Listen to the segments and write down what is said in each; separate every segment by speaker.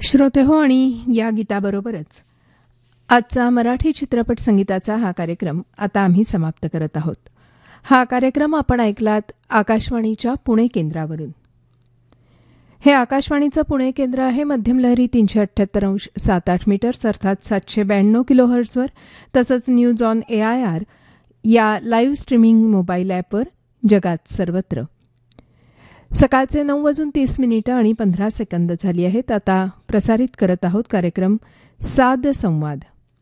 Speaker 1: श्रोतेहो, आणि या गीताबरोबरच आजचा मराठी चित्रपट संगीताचा हा कार्यक्रम आता आम्ही समाप्त करत आहोत. हा कार्यक्रम आपण ऐकलात आकाशवाणीच्या पुणे केंद्रावरून. हे आकाशवाणीचं पुणे केंद्र आहे. मध्यम लहरी 378.78 मीटर्स अर्थात 792 किलोहर्ट्झवर, तसंच न्यूज ऑन AIR या लाईव्ह स्ट्रीमिंग मोबाईल ॲपवर जगात सर्वत्र. सकाळचे 9:30 आणि 15 सेकंद झाली आहेत. आता प्रसारित करत आहोत कार्यक्रम साद संवाद.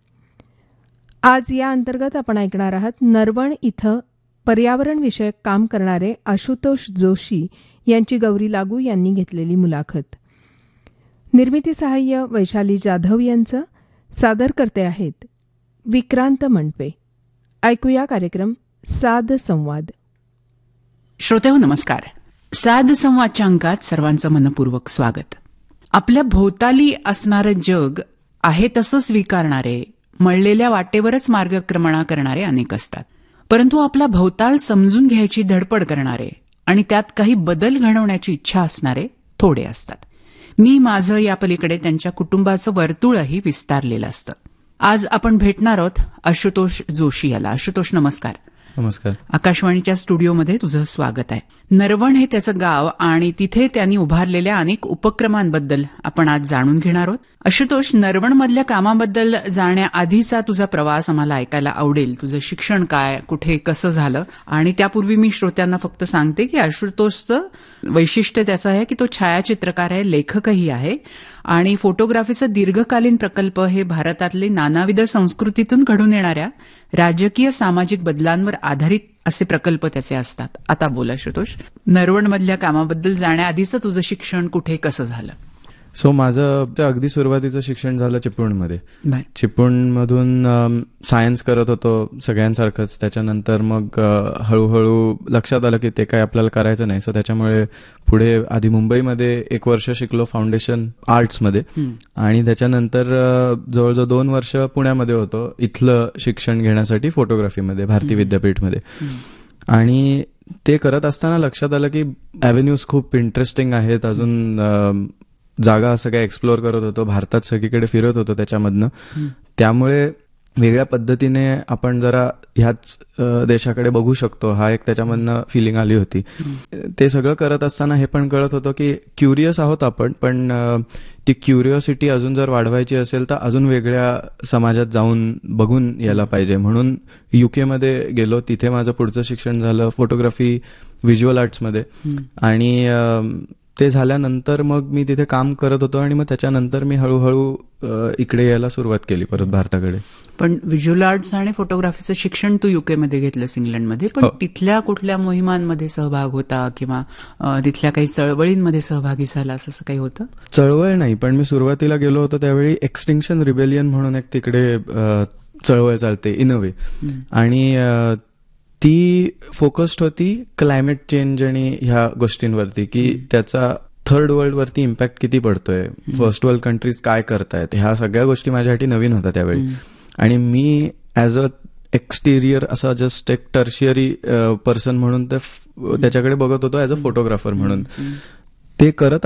Speaker 1: आज या अंतर्गत आपण ऐकणार आहात नरवण इथं पर्यावरण विषयक काम करणारे आशुतोष जोशी यांची गौरी लागू यांनी घेतलेली मुलाखत. निर्मिती सहाय्य वैशाली जाधव यांचं. सादर करते आहेत विक्रांत मंडपे. ऐकूया कार्यक्रम साद संवाद.
Speaker 2: श्रोतेहो नमस्कार. साद संवादच्या अंकात सर्वांचं मनपूर्वक स्वागत. आपल्या भोवताली असणारं जग आहे तसं स्वीकारणारे, मळलेल्या वाटेवरच मार्गक्रमणा करणारे अनेक असतात. परंतु आपला भोवताल समजून घ्यायची धडपड करणारे आणि त्यात काही बदल घडवण्याची इच्छा असणारे थोडे असतात. मी माझं या पलीकडे त्यांच्या कुटुंबाचं वर्तुळही विस्तारलेलं असतं. आज आपण भेटणार आहोत आशुतोष जोशी याला. आशुतोष नमस्कार.
Speaker 3: नमस्कार.
Speaker 2: आकाशवाणीच्या स्टुडिओमध्ये तुझं स्वागत आहे. नरवण हे त्याचं गाव आणि तिथे त्यांनी उभारलेल्या अनेक उपक्रमांबद्दल आपण आज जाणून घेणार आहोत. आशुतोष, नरवणमधल्या कामाबद्दल जाण्याआधीचा तुझा प्रवास आम्हाला ऐकायला आवडेल. तुझं शिक्षण काय, कुठे, कसं झालं. आणि त्यापूर्वी मी श्रोत्यांना फक्त सांगते की आशुतोषचं वैशिष्ट्य त्याचं आहे की तो छायाचित्रकार आहे, लेखकही आहे आणि फोटोग्राफीचा दीर्घकालीन प्रकल्प हे भारतातले नानाविध संस्कृतीतून घडून येणाऱ्या राजकीय सामाजिक बदलांवर आधारित असे प्रकल्प त्याचे असतात. आता बोला आशुतोष, नरवणमधल्या कामाबद्दल जाण्याआधीचं तुझं शिक्षण कुठे, कसं झालं?
Speaker 3: माझं अगदी सुरुवातीचं शिक्षण झालं चिपळूणमध्ये. चिपळूणमधून सायन्स करत होतो सगळ्यांसारखंच. त्याच्यानंतर मग हळूहळू लक्षात आलं की ते काय आपल्याला करायचं नाही. सो त्याच्यामुळे पुढे आधी मुंबईमध्ये 1 वर्ष शिकलो फाउंडेशन आर्ट्समध्ये आणि त्याच्यानंतर जवळजवळ 2 वर्ष पुण्यामध्ये होतो इथलं शिक्षण घेण्यासाठी फोटोग्राफीमध्ये भारती विद्यापीठमध्ये. आणि ते करत असताना लक्षात आलं की ॲव्हेन्यूज खूप इंटरेस्टिंग आहेत. अजून जागा सगळ्या एक्सप्लोअर करत होतो, भारतात सगळीकडे फिरत होतो त्याच्यामधनं. त्यामुळे वेगळ्या पद्धतीने आपण जरा ह्याच देशाकडे बघू शकतो, हा एक त्याच्यामधनं फिलिंग आली होती. ते सगळं करत असताना हे पण कळत होतं की क्युरियस आहोत आपण, पण ती क्युरिओसिटी अजून जर वाढवायची असेल तर अजून वेगळ्या समाजात जाऊन बघून यायला पाहिजे. म्हणून UK मध्ये गेलो. तिथे माझं पुढचं शिक्षण झालं फोटोग्राफी व्हिज्युअल आर्ट्समध्ये. आणि ते झाल्यानंतर मग मी तिथे काम करत होतो आणि मग त्याच्यानंतर मी हळूहळू इकडे यायला सुरुवात केली परत भारताकडे.
Speaker 2: पण व्हिज्युअल आर्ट्स आणि फोटोग्राफीचं शिक्षण तू UK मध्ये घेतलंस, इंग्लंडमध्ये. पण तिथल्या कुठल्या मोहिमांमध्ये सहभाग होता किंवा तिथल्या काही चळवळींमध्ये सहभागी झालास, असं काही होतं?
Speaker 3: चळवळ नाही, पण मी सुरुवातीला गेलो होतो त्यावेळी एक्सटिंक्शन रिबेलियन म्हणून एक तिकडे चळवळ चालते इन अ वे. आणि ती फोकस्ड होती क्लायमेट चेंज आणि ह्या गोष्टींवरती की त्याचा थर्ड वर्ल्ड वरती इम्पॅक्ट किती पडतोय, फर्स्ट वर्ल्ड कंट्रीज काय करतायत, ह्या सगळ्या गोष्टी माझ्यासाठी नवीन होत्या त्यावेळी. आणि मी ॲज अ एक्सटिरियर असा जस्ट एक टर्शियरी पर्सन म्हणून त्याच्याकडे बघत होतो ॲज अ फोटोग्राफर म्हणून. ते करत